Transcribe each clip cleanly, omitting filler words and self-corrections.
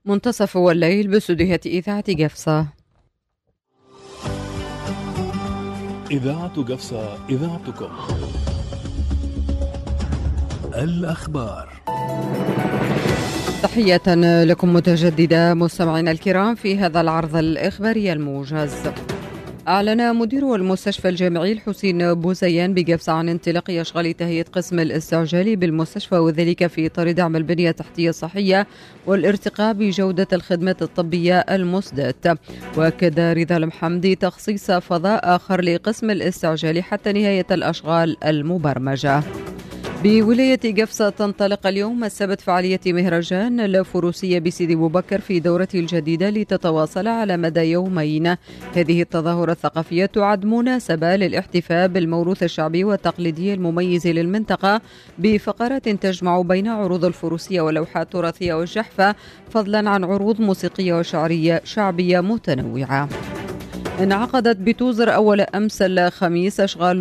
منتصف الليل باستديوهية إذاعة قفصة. إذاعة قفصة، إذاعتكم. الأخبار. تحية لكم متجددة مستمعينا الكرام في هذا العرض الإخباري الموجز. أعلن مدير المستشفى الجامعي الحسين بوزيان بقفصة عن انطلاق أشغال تهيئة قسم الاستعجالي بالمستشفى، وذلك في إطار دعم البنية التحتية الصحية والارتقاء بجودة الخدمات الطبية المسدات. وأكد رضا المحمدي تخصيص فضاء آخر لقسم الاستعجالي حتى نهاية الأشغال المبرمجة. بولاية قفصة تنطلق اليوم السبت فعالية مهرجان الفروسية بسيدي بوبكر في دورته الجديدة لتتواصل على مدى يومين. هذه التظاهرة الثقافية تعد مناسبة للاحتفاء بالموروث الشعبي والتقليدي المميز للمنطقة بفقرات تجمع بين عروض الفروسية ولوحات تراثية والجحفة، فضلا عن عروض موسيقية وشعرية شعبية متنوعة. انعقدت بتوزر أول أمس الخميس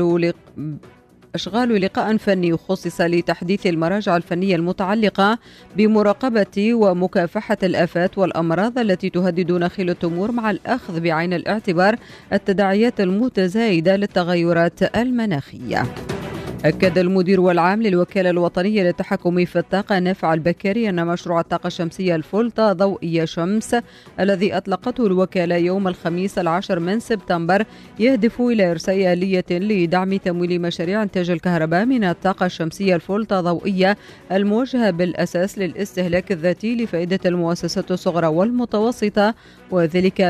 أشغال لقاء فني خصص لتحديث المراجع الفنية المتعلقة بمراقبة ومكافحة الآفات والأمراض التي تهدد نخيل التمور، مع الأخذ بعين الاعتبار التداعيات المتزايدة للتغيرات المناخية. أكد المدير العام للوكالة الوطنية للتحكم في الطاقة نافع البكري أن مشروع الطاقة الشمسية الفولتا ضوئية شمس الذي أطلقته الوكالة يوم الخميس 10 من سبتمبر يهدف إلى إرساء آلية لدعم تمويل مشاريع إنتاج الكهرباء من الطاقة الشمسية الفولتا ضوئية الموجهة بالأساس للاستهلاك الذاتي لفائدة المؤسسات الصغرى والمتوسطة، وذلك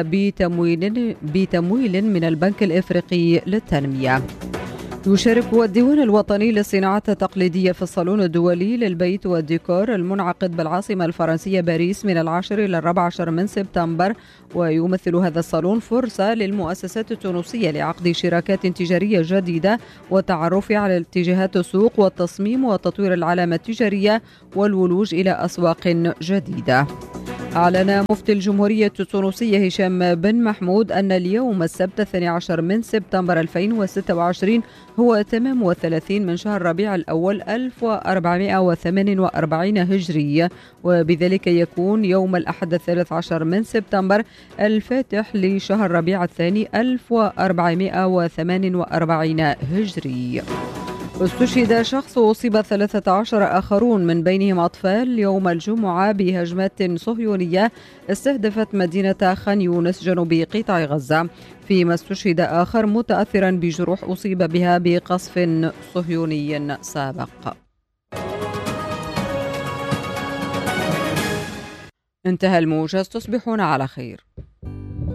بتمويل من البنك الإفريقي للتنمية. يشارك الديوان الوطني للصناعات التقليدية في الصالون الدولي للبيت والديكور المنعقد بالعاصمة الفرنسية باريس من 10 إلى 14 من سبتمبر، ويمثل هذا الصالون فرصة للمؤسسات التونسية لعقد شراكات تجارية جديدة والتعرف على اتجاهات السوق والتصميم وتطوير العلامة التجارية والولوج إلى أسواق جديدة. أعلن مفتي الجمهورية التونسية هشام بن محمود أن اليوم السبت 12 من سبتمبر 2026 هو تمام 30 من شهر ربيع الأول 1448 هجرية، وبذلك يكون يوم الأحد 13 من سبتمبر الفاتح لشهر ربيع الثاني 1448 هجري. استشهد شخص وأصيب 13 آخرون من بينهم أطفال يوم الجمعة بهجمات صهيونية استهدفت مدينة خان يونس جنوب قطاع غزة، فيما استشهد آخر متأثرا بجروح أصيب بها بقصف صهيوني سابق. انتهى الموجز، تصبحون على خير.